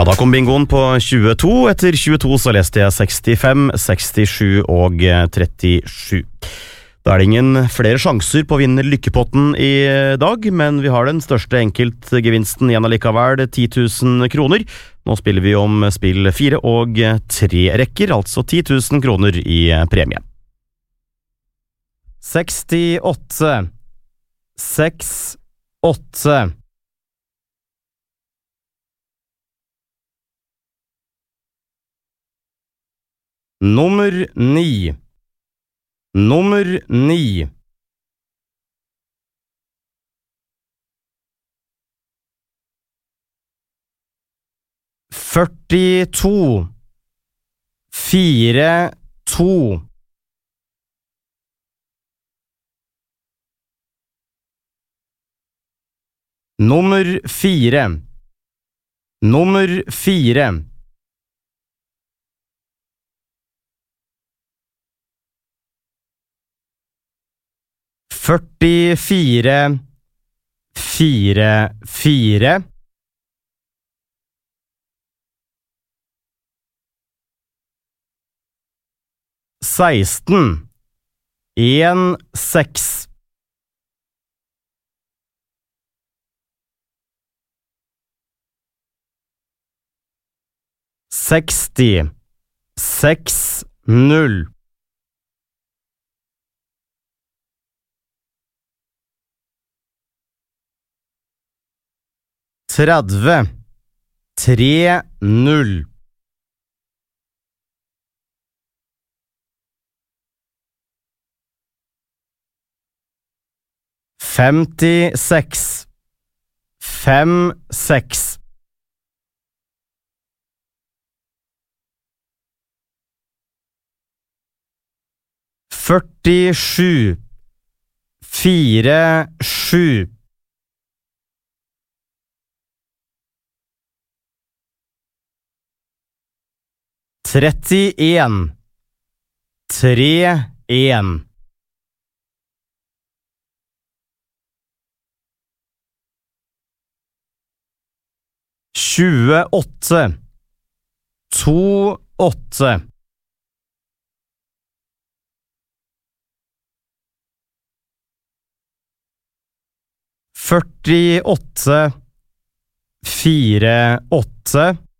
Ja, da kom bingoen på 22. Etter 22 så leste jeg 65, 67 og 37. Da er det ingen flere sjanser på å vinne lykkepotten i dag, men vi har den største enkeltgevinsten igjen allikevel, 10 000 kroner. Nå spiller vi om spill 4 og 3 rekker, altså 10 000 kroner i premie. 68, 68. Nummer 9. Nummer 9. Førtito. 42. Nummer 4. Nummer 4. 44, 44. 16, 1, 6. 60, 6, 0. 30, 3, 0. 56, 5, 6. 47, 4, 7. 31, 3, 1. 28, 2, 8. 48, 4, 8.